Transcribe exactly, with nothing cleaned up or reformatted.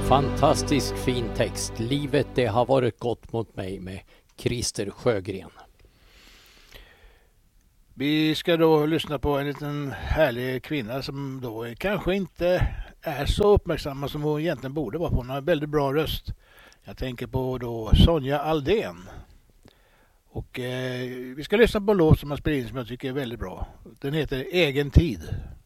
Fantastisk fin text. Livet det har varit gott mot mig med Christer Sjögren. Vi ska då lyssna på en liten härlig kvinna som då kanske inte är så uppmärksamma som hon egentligen borde vara på. Hon har en väldigt bra röst. Jag tänker på då Sonja Aldén. Och eh, vi ska lyssna på en låt som har spridits som jag tycker är väldigt bra. Den heter Egen tid.